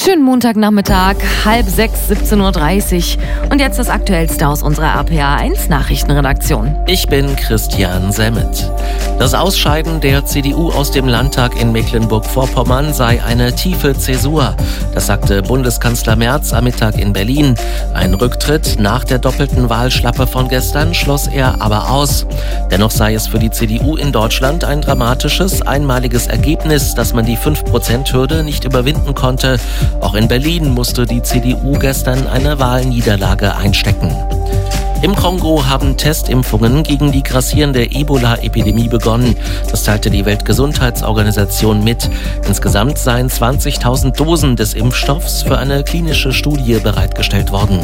Schönen Montagnachmittag, 5:30, 17:30 Uhr. Und jetzt das Aktuellste aus unserer RPA1 Nachrichtenredaktion. Ich bin Christian Semmet. Das Ausscheiden der CDU aus dem Landtag in Mecklenburg-Vorpommern sei eine tiefe Zäsur. Das sagte Bundeskanzler Merz am Mittag in Berlin. Ein Rücktritt nach der doppelten Wahlschlappe von gestern schloss er aber aus. Dennoch sei es für die CDU in Deutschland ein dramatisches, einmaliges Ergebnis, dass man die 5%-Hürde nicht überwinden konnte. Auch in Berlin musste die CDU gestern eine Wahlniederlage einstecken. Im Kongo haben Testimpfungen gegen die grassierende Ebola-Epidemie begonnen. Das teilte die Weltgesundheitsorganisation mit. Insgesamt seien 20.000 Dosen des Impfstoffs für eine klinische Studie bereitgestellt worden.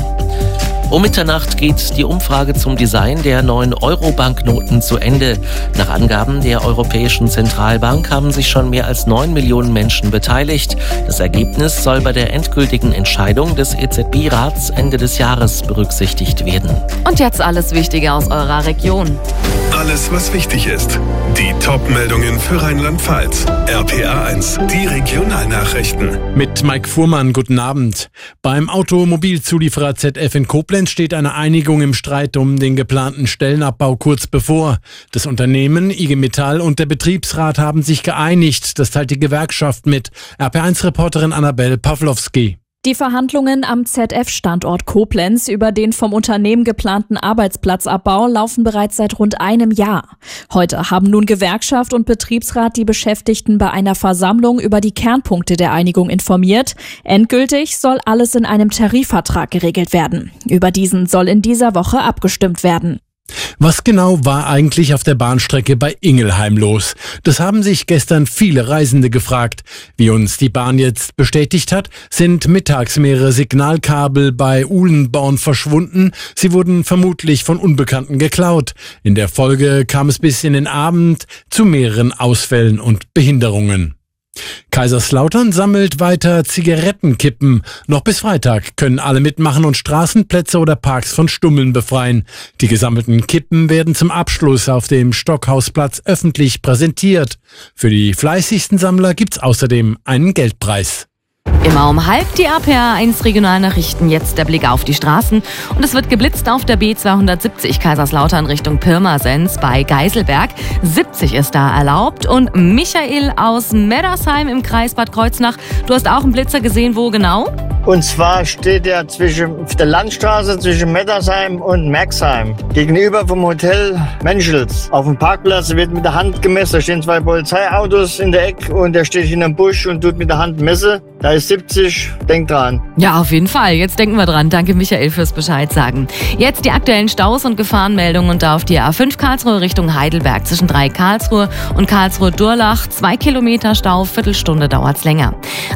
Um Mitternacht geht die Umfrage zum Design der neuen Euro-Banknoten zu Ende. Nach Angaben der Europäischen Zentralbank haben sich schon mehr als 9 Millionen Menschen beteiligt. Das Ergebnis soll bei der endgültigen Entscheidung des EZB-Rats Ende des Jahres berücksichtigt werden. Und jetzt alles Wichtige aus eurer Region. Alles, was wichtig ist. Die Top-Meldungen für Rheinland-Pfalz. RPA1, die Regionalnachrichten. Mit Mike Fuhrmann, guten Abend. Beim Automobilzulieferer ZF in Koblenz steht eine Einigung im Streit um den geplanten Stellenabbau kurz bevor. Das Unternehmen, IG Metall und der Betriebsrat haben sich geeinigt. Das teilt die Gewerkschaft mit. RPA1-Reporterin Annabel Pawlowski. Die Verhandlungen am ZF-Standort Koblenz über den vom Unternehmen geplanten Arbeitsplatzabbau laufen bereits seit rund einem Jahr. Heute haben nun Gewerkschaft und Betriebsrat die Beschäftigten bei einer Versammlung über die Kernpunkte der Einigung informiert. Endgültig soll alles in einem Tarifvertrag geregelt werden. Über diesen soll in dieser Woche abgestimmt werden. Was genau war eigentlich auf der Bahnstrecke bei Ingelheim los? Das haben sich gestern viele Reisende gefragt. Wie uns die Bahn jetzt bestätigt hat, sind mittags mehrere Signalkabel bei Uhlenborn verschwunden. Sie wurden vermutlich von Unbekannten geklaut. In der Folge kam es bis in den Abend zu mehreren Ausfällen und Behinderungen. Kaiserslautern sammelt weiter Zigarettenkippen. Noch bis Freitag können alle mitmachen und Straßenplätze oder Parks von Stummeln befreien. Die gesammelten Kippen werden zum Abschluss auf dem Stockhausplatz öffentlich präsentiert. Für die fleißigsten Sammler gibt's außerdem einen Geldpreis. Immer um 12:30 die RPA1 Regionalnachrichten, jetzt der Blick auf die Straßen. Und es wird geblitzt auf der B270 Kaiserslautern Richtung Pirmasens bei Geiselberg. 70 ist da erlaubt. Und Michael aus Meddersheim im Kreis Bad Kreuznach, du hast auch einen Blitzer gesehen, wo genau? Und zwar steht er auf der Landstraße zwischen Meddersheim und Merxheim. Gegenüber vom Hotel Menschels. Auf dem Parkplatz wird mit der Hand gemessen. Da stehen 2 Polizeiautos in der Ecke und der steht hinterm Busch und tut mit der Hand messen. Da ist 70, denk dran. Ja, auf jeden Fall. Jetzt denken wir dran. Danke Michael fürs Bescheid sagen. Jetzt die aktuellen Staus und Gefahrenmeldungen und da auf die A5 Karlsruhe Richtung Heidelberg zwischen 3 Karlsruhe und Karlsruhe-Durlach. 2 Kilometer Stau, Viertelstunde dauert's länger.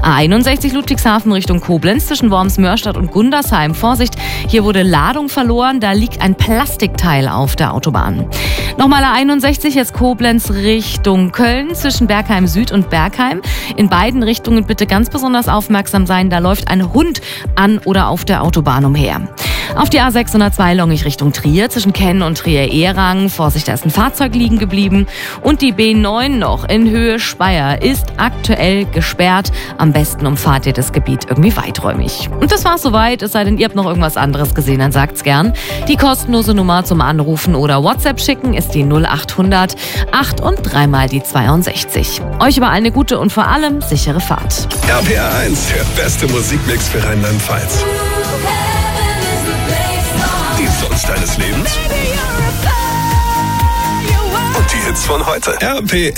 A61 Ludwigshafen Richtung Koblenz zwischen Worms-Mörstadt und Gundersheim. Vorsicht, hier wurde Ladung verloren. Da liegt ein Plastikteil auf der Autobahn. Nochmal A61 jetzt Koblenz Richtung Köln zwischen Bergheim Süd und Bergheim. In beiden Richtungen bitte ganz besonders aufmerksam sein. Da läuft ein Hund an oder auf der Autobahn umher. Auf die A602 Longich Richtung Trier zwischen Kenn und Trier-Ehrang. Vorsicht, da ist ein Fahrzeug liegen geblieben. Und die B9 noch in Höhe Speyer ist aktuell gesperrt. Am besten umfahrt ihr das Gebiet irgendwie weiträumig. Und das war's soweit. Es sei denn, ihr habt noch irgendwas anderes gesehen, dann sagt's gern. Die kostenlose Nummer zum Anrufen oder WhatsApp schicken ist die 0800 8 und 3 mal die 62. Euch überall eine gute und vor allem sichere Fahrt. RPA1, der beste Musikmix für Rheinland-Pfalz. Die Songs deines Lebens und die Hits von heute. RPR